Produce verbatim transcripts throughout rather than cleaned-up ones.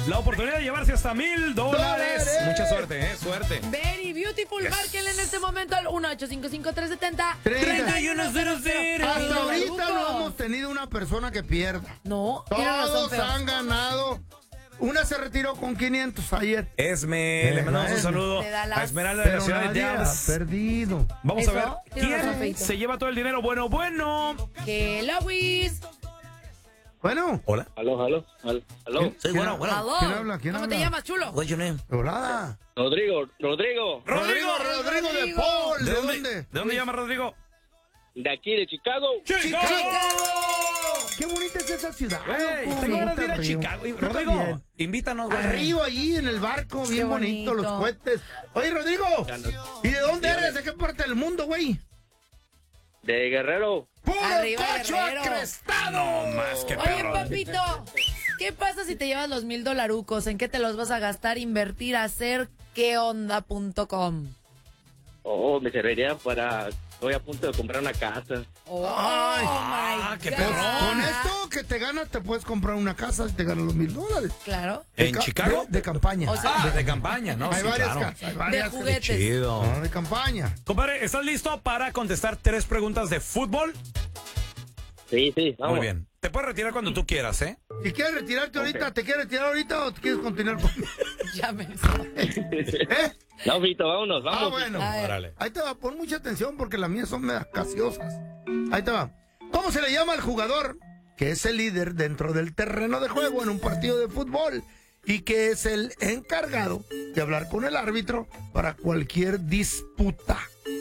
la oportunidad de llevarse hasta mil dólares. Mucha suerte, ¿eh? Suerte. Very beautiful. Yes. Márquenle en este momento al uno ocho cinco cinco, tres siete cero, treinta y uno cero cero. Hasta ahorita no hemos tenido una persona que pierda. No, todos han ganado. Una se retiró con quinientos ayer. Esme, le mandamos un saludo a Esmeralda de la ciudad de Dallas. Perdido. Vamos ¿Eso? a ver quién se lleva todo el dinero. Bueno, bueno. Hello, Luis. Bueno. Hola. Aló, aló, aló. aló. Sí, bueno, bueno. Hello. ¿Quién habla? ¿Quién ¿Cómo habla? te llamas, chulo? What's your name? Hola. Rodrigo, Rodrigo. Rodrigo, Rodrigo de Paul. ¿De dónde? ¿De dónde llama Rodrigo? De aquí, de Chicago. ¡Chicago! Qué bonita es esa ciudad. Güey, tengo ganas de ir a Chicago. Rodrigo, invítanos, güey. Arriba allí en el barco, bien bonito, los cohetes. Oye, Rodrigo, ¿y de dónde eres? ¿De qué parte del mundo, güey? De Guerrero. ¡Puro Arriba, Pacho Guerrero! Acrestado! No más que Oye, perro. papito, ¿qué pasa si te llevas los mil dolarucos? ¿En qué te los vas a gastar, invertir, hacer? ¿Qué onda punto com? Oh, me serviría para... Estoy a punto de comprar una casa. Oh, Ay, my qué God. perrón. Con esto que te ganas, te puedes comprar una casa y te ganas los mil dólares. Claro. ¿En De Chicago? De, de campaña. O sea, Ah, de campaña, ¿no? hay Sí, varias claro. casas. Hay De varias juguetes. Chido. casas. No, de campaña. Compadre, ¿estás listo para contestar tres preguntas de fútbol? Sí, sí, vamos. Muy bien. Te puedes retirar cuando tú quieras, ¿eh? Si quieres retirarte Ok. ahorita, ¿te quieres retirar ahorita o te quieres continuar conmigo? Ya me... ¿Eh? No, Vito, vámonos, vamos. Ah, bueno. A ver. Órale. Ahí te va, pon mucha atención porque las mías son medio casiosas. Ahí te va. ¿Cómo se le llama al jugador que es el líder dentro del terreno de juego en un partido de fútbol y que es el encargado de hablar con el árbitro para cualquier disputa?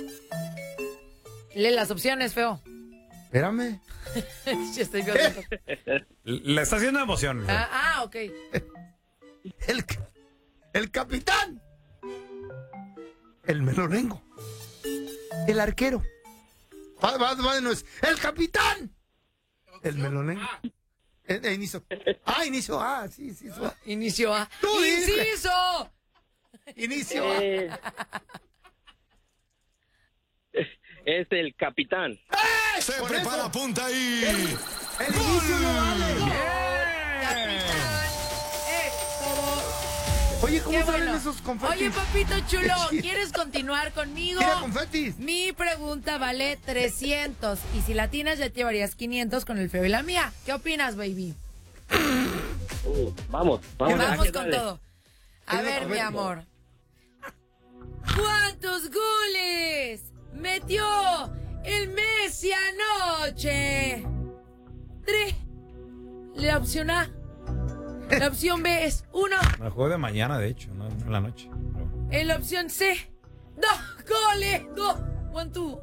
Lee las opciones, feo. Espérame. Yo estoy violento. Le está haciendo emoción. güey. Ah, ah, ok. El, el capitán. El melorengo. El arquero. Va, va, va de nuez. El capitán. El melonengo. Eh, eh, inicio. Ah, inicio A, sí, sí. Su- Inicio A. Tú dices. ¡Inciso! Inicio A. Eh, es el capitán. Se Por prepara, eso. punta y... El inicio no vale. ¡Eh! Todo. Oye, ¿cómo Qué salen bueno. esos confetis? Oye, papito chulo, Qué chido. ¿quieres continuar conmigo? Mira, confetis. Mi pregunta vale trescientos. Y si la tienes, ya te llevarías quinientos con el feo y la mía. ¿Qué opinas, baby? Uh, vamos, vamos. Vamos dale, con dale. todo. A Venga, ver, mi perfecto. amor. ¿Cuántos goles metió el Messi anoche? Tres. La opción A. La opción B es uno. El juego de mañana, de hecho, no en la noche. Pero- En la opción C, dos goles. Dos. One, two.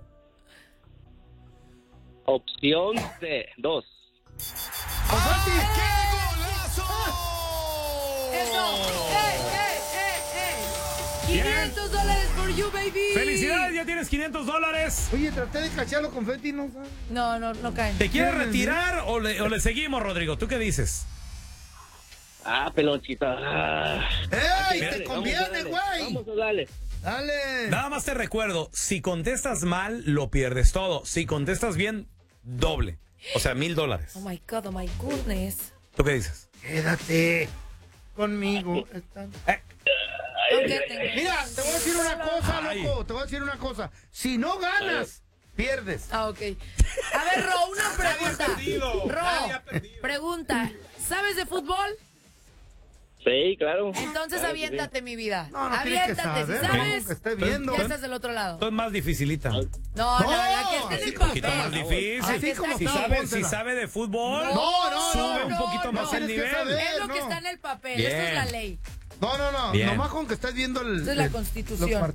Opción C, dos. Confetis. ¡Golazo! Eso. ¡Eh, eh, eh, eh! quinientos dólares por you, baby. ¡Felicidades! Ya tienes quinientos dólares. Oye, traté de cachar los confetis, no sabes. No, no, no caen. ¿Te quieres retirar o le, o le seguimos, Rodrigo? ¿Tú qué dices? Ah, pelonchita. Ah. ¡Ey! Dale, ¡Te vamos a conviene, darle, güey! Vamos a darle. Dale. Nada más te recuerdo, si contestas mal, lo pierdes todo. Si contestas bien, doble. O sea, mil dólares. Oh my God, oh my goodness. ¿Tú qué dices? Quédate conmigo. Esta- Ok, tengo- Mira, te voy a decir una cosa, Ay. loco. Te voy a decir una cosa. Si no ganas, pierdes. Ah, ok. A ver, Ro, una pregunta. Ro, pregunta. ¿Sabes de fútbol? Sí, claro. Entonces Claro que sí. aviéntate, mi vida. No, no tienes que Aviéntate, saber, si ¿no? sabes. Que esté viendo. Ya estás del otro lado. Esto es más dificilita. No, no, No, la que está en así el Un poquito más papel. difícil. Así como si, está, sabe, póntela. si sabe de fútbol, No, no, sube no, un no, poquito no. más el Tienes que nivel. saber. Es lo que no. está en el papel. Bien. Esto es la ley. No, no, no. Bien. Nomás con que estés viendo el. Esa es la el- Constitución. los